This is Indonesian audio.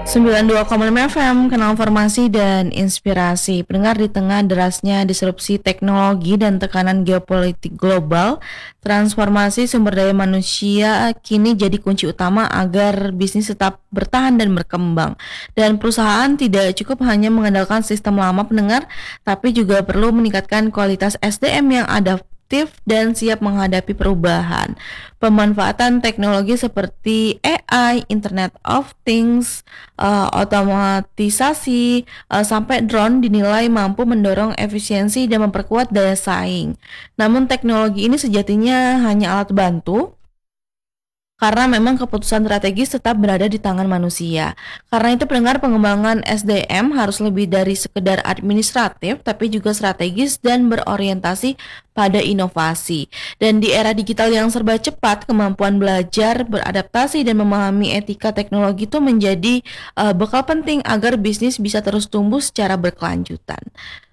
92,5 FM, Kenal Informasi dan Inspirasi. Pendengar, di tengah derasnya disrupsi teknologi dan tekanan geopolitik global, transformasi sumber daya manusia kini jadi kunci utama agar bisnis tetap bertahan dan berkembang. Dan perusahaan tidak cukup hanya mengandalkan sistem lama, pendengar, tapi juga perlu meningkatkan kualitas SDM yang adaptif dan siap menghadapi perubahan. Pemanfaatan teknologi seperti AI, Internet of Things, otomatisasi, sampai drone dinilai mampu mendorong efisiensi dan memperkuat daya saing. Namun teknologi ini sejatinya hanya alat bantu karena memang keputusan strategis tetap berada di tangan manusia. Karena itu pendengar, pengembangan SDM harus lebih dari sekedar administratif, tapi juga strategis dan berorientasi pada inovasi. Dan di era digital yang serba cepat, kemampuan belajar, beradaptasi, dan memahami etika teknologi itu menjadi bekal penting agar bisnis bisa terus tumbuh secara berkelanjutan.